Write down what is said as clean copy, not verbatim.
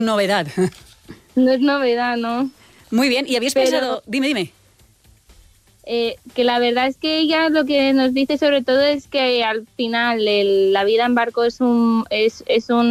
novedad. No es novedad, ¿no? Muy bien, ¿y habéis pensado? Dime. Que la verdad es que ella lo que nos dice sobre todo es que al final la vida en barco es un